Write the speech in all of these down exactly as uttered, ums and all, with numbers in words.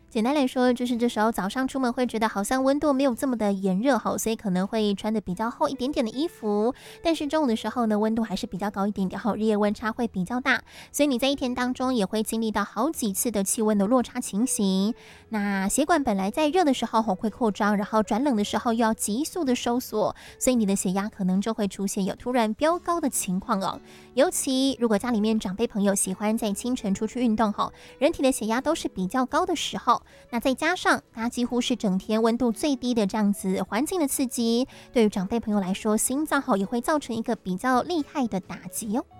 简单来说，就是这时候早上出门会觉得好像温度没有这么的炎热哈，所以可能会穿的比较厚一点点的衣服。但是中午的时候呢，温度还是比较高一点点哈，日夜温差会比较大，所以你在一天当中也会经历到好几次的气温的落差情形。那血管本来在热的时候会扩张，然后转冷的时候又要急速的收缩，所以你的血压可能就会出现有突然飙高的情况哦。尤其如果家里面长辈朋友喜欢在清晨出去运动哈，人体的血压都是比较高的时候。那再加上它几乎是整天温度最低的这样子环境的刺激，对于长辈朋友来说，心脏好也会造成一个比较厉害的打击哦。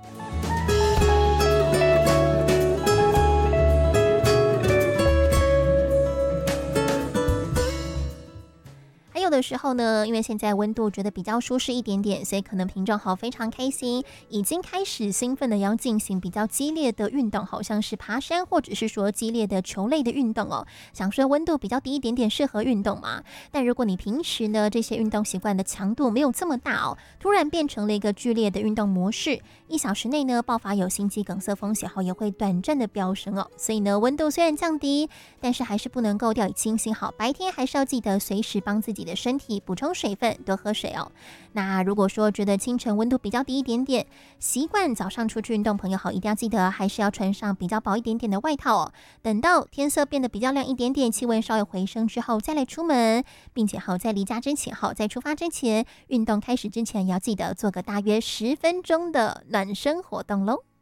还有的时候呢，因为现在温度觉得比较舒适一点点，所以可能品种好非常开心，已经开始兴奋的要进行比较激烈的运动，好像是爬山或者是说激烈的球类的运动哦。想说温度比较低一点点适合运动嘛，但如果你平时呢这些运动习惯的强度没有这么大哦，突然变成了一个剧烈的运动模式，一小时内呢爆发有心肌梗塞风险后也会短暂的飙升哦。所以呢温度虽然降低，但是还是不能够掉以轻心，好，白天还是要记得随时帮自己的身体补充水分，多喝水哦。那如果说觉得清晨温度比较低一点点，习惯早上出去运动朋友好，一定要记得还是要穿上比较薄一点点的外套哦。等到天色变得比较亮一点点，气温稍微回升之后再来出门，并且好在离家之前好在出发之前，运动开始之前也要记得做个大约十分钟的暖身活动咯。